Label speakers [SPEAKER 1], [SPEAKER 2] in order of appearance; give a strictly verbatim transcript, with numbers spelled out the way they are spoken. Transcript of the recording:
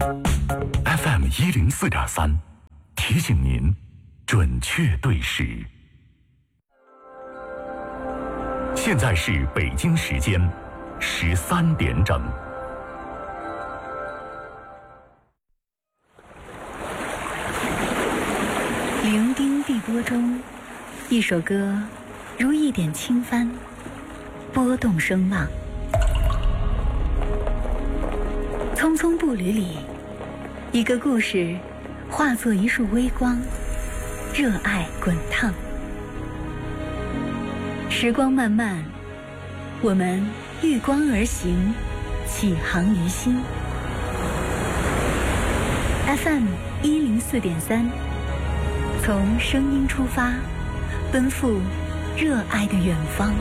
[SPEAKER 1] F M 一零四点三，提醒您准确对时。现在是北京时间十三点整。
[SPEAKER 2] 伶仃碧波中，一首歌如一点轻帆，拨动声浪。匆匆步履里，一个故事化作一束微光，热爱滚烫。时光漫漫，我们遇光而行，启航于心。F M 一零四点三，从声音出发，奔赴热爱的远方。